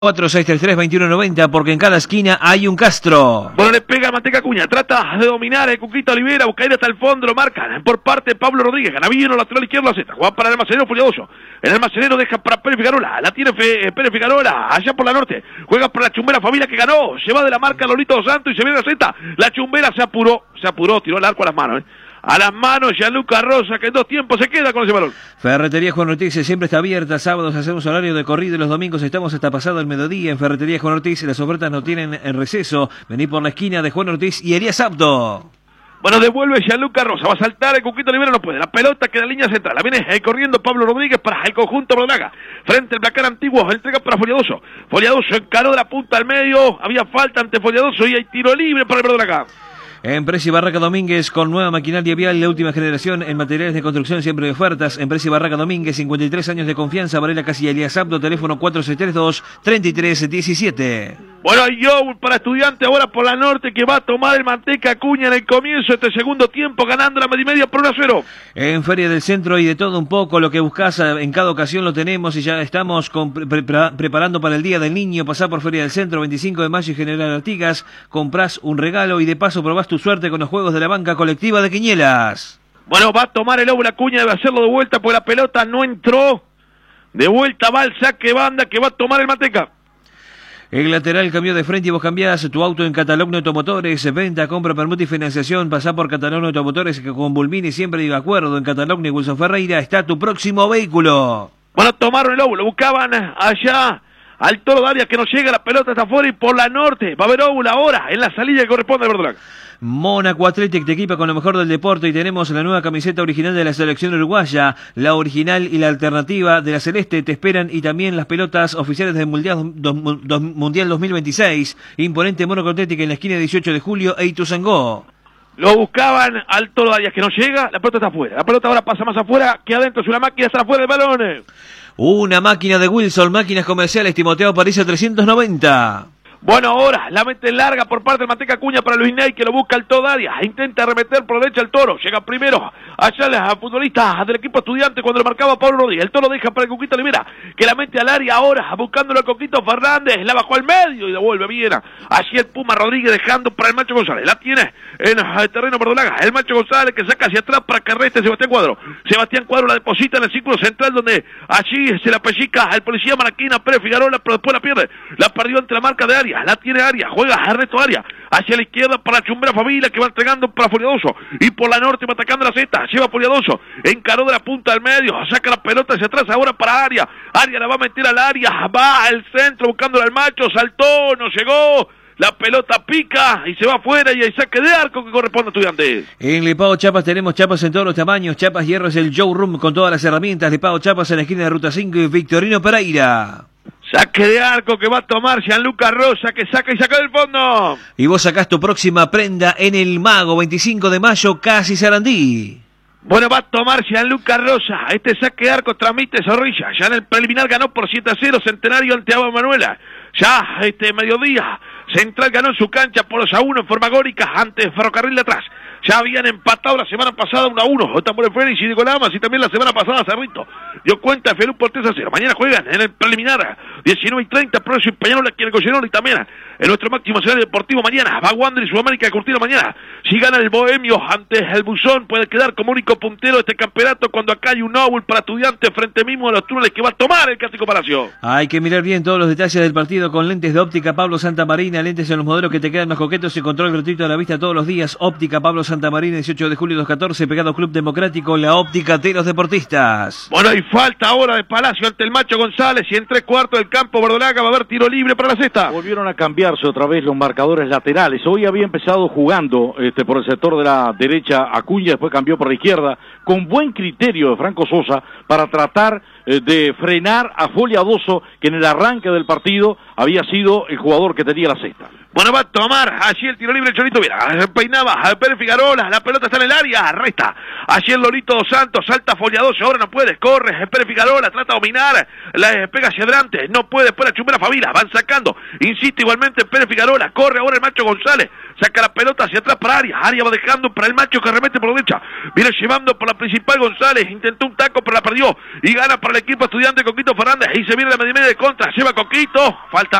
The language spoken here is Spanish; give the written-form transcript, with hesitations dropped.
4-6-3-3-21-90, porque en cada esquina hay un Castro. Bueno, le pega Manteca Acuña, trata de dominar el Cuquita Olivera, busca ir hasta el fondo, lo marcan por parte de Pablo Rodríguez, Ganavillo, lateral izquierdo, la Z, juega para el almacenero Furioso, el almacenero deja para Pérez Figarola, la tiene Pérez Figarola, allá por la norte, juega para la Chumbera Familia que ganó, se va de la marca Lolito Dos Santos y se viene la Z, la Chumbera se apuró, tiró el arco a las manos, A las manos, Gianluca Rosa, que en 2 tiempos se queda con ese balón. Ferretería Juan Ortiz siempre está abierta. Sábados hacemos horario de corrido y los domingos estamos hasta pasado el mediodía en Ferretería Juan Ortiz. Las ofertas no tienen en receso. Vení por la esquina de Juan Ortiz y Elías Apto. Bueno, devuelve Gianluca Rosa, va a saltar el Cuquito Olivera, no puede. La pelota queda en línea central, la viene corriendo Pablo Rodríguez para el conjunto Verdolaga. Frente al placar antiguo, entrega para Foliadoso. Foliadoso encaró de la punta al medio, había falta ante Foliadoso y hay tiro libre para el Verdolaga. Empresa y Barraca Domínguez con nueva maquinaria vial de última generación en materiales de construcción, siempre de ofertas. Empresa y Barraca Domínguez, 53 años de confianza. Varela Casilla Elías Abdo, teléfono 4632-3317. Bueno, hay Joe para Estudiante ahora por la norte que va a tomar el Manteca Acuña en el comienzo de este segundo tiempo, ganando la media por 1-0. En Feria del Centro y de todo un poco, lo que buscas en cada ocasión lo tenemos y ya estamos preparando para el Día del Niño. Pasá por Feria del Centro, 25 de mayo y General Artigas, comprás un regalo y de paso probás tu suerte con los juegos de la banca colectiva de Quiñelas. Bueno, va a tomar el Lobo la Acuña, debe hacerlo de vuelta porque la pelota no entró. De vuelta va el saque banda que va a tomar el Manteca. El lateral cambió de frente y vos cambiás tu auto en Catalogno Automotores. Venta, compra, permuta y financiación. Pasá por Catalogno Automotores que con Bulmini siempre de acuerdo. En Catalogno y Wilson Ferreira está tu próximo vehículo. Bueno, tomaron el Lobo, lo buscaban allá al Toro de Arias que no llega, la pelota está afuera y por la norte va a haber óvula ahora en la salida que corresponde al Verdolaga. Mónaco Athletic te equipa con lo mejor del deporte y tenemos la nueva camiseta original de la selección uruguaya, la original y la alternativa de la celeste te esperan y también las pelotas oficiales del Mundial 2026. Imponente Mónaco Athletic en la esquina 18 de julio e Ituzaingó. Lo buscaban al Toro de Arias que no llega, la pelota está afuera. La pelota ahora pasa más afuera que adentro, es una máquina, está afuera del balón. Una máquina de Wilson, máquinas comerciales, Timoteo París 390. Bueno, ahora la mete larga por parte del Manteca Acuña para Luis Ney que lo busca al Toro de Arias. Intenta remeter por derecha al Toro. Llega primero allá la futbolista del equipo Estudiante cuando lo marcaba Pablo Rodríguez. El Toro deja para el Cuquito Olivera que la mete al área ahora buscándolo al Coquito Fernández. La bajó al medio y devuelve bien. Allí el Puma Rodríguez dejando para el Macho González. La tiene en el terreno Verdolaga. El Macho González que saca hacia atrás para que reste Sebastián Cuadro. Sebastián Cuadro la deposita en el círculo central donde allí se la pellica el policía Maraquina Pérez Figarola, pero después la pierde. La perdió entre la marca de Arias. La tiene Arias. Juega Ernesto Arias hacia la izquierda para Chumbera Familia que va entregando para Foliadoso y por la norte va atacando la Z, lleva Foliadoso, encaró de la punta al medio, saca la pelota hacia atrás ahora para Arias, Arias la va a meter al área, va al centro buscándola al Macho, saltó, no llegó, la pelota pica y se va afuera y hay saque de arco que corresponde a Estudiantes. En Lepao Chapas tenemos chapas en todos los tamaños, chapas hierro es el showroom con todas las herramientas. Lepao Chapas en la esquina de Ruta 5 y Victorino Pereira. Saque de arco que va a tomar Gianluca Rosa, que saca y saca del fondo. Y vos sacás tu próxima prenda en el Mago, 25 de mayo, casi Sarandí. Bueno, va a tomar Gianluca Rosa. Este saque de arco transmite Zorrilla. Ya en el preliminar ganó por 7-0 Centenario ante Agua Manuela. Ya este mediodía, Central ganó en su cancha por 2-1 en forma górica ante Ferrocarril de atrás. Ya habían empatado la semana pasada 1-1. Tambores Félix y Nicolás Lamas y también la semana pasada Cerrito. Dio cuenta Felú por 3-0. Mañana juegan en el preliminar 19:30 Progreso y Peñarol aquí en el Collenor y también en nuestro máximo escenario deportivo mañana. Va Wander y Sudamérica de Curtino mañana. Si gana el Bohemio ante el Buzón puede quedar como único puntero de este campeonato cuando acá hay un óvul para Estudiantes frente mismo a los túneles que va a tomar el Clásico Palacio. Hay que mirar bien todos los detalles del partido con lentes de óptica Pablo Santamarina, lentes en los modelos que te quedan más coquetos y control gratuito a la vista todos los días. Óptica Pablo Santamarina, 18 de julio 214, pegado Club Democrático, la óptica de los deportistas. Bueno, hay falta ahora de Palacio ante el Macho González y en 3/4 del campo Verdolaga va a haber tiro libre para la cesta. Volvieron a cambiarse otra vez los marcadores laterales. Hoy había empezado jugando por el sector de la derecha Acuña, después cambió por la izquierda, con buen criterio de Franco Sosa para tratar de frenar a Foliadoso, que en el arranque del partido había sido el jugador que tenía la cesta. Bueno, va a tomar allí el tiro libre el Cholito Viera. Peinaba a Pérez Figarola, la pelota está en el área, resta. Allí el Lolito Dos Santos, salta Folladoso, ahora no puede, corre Pérez Figarola, trata de dominar, la pega hacia adelante, no puede, por la Chumera Favila, van sacando, insiste igualmente Pérez Figarola, corre ahora el Macho González, saca la pelota hacia atrás para Arias va dejando para el Macho que remete por la derecha, viene llevando por la principal González, intentó un taco pero la perdió, y gana para el equipo Estudiante Coquito Fernández, y se viene la media de contra, lleva Coquito, falta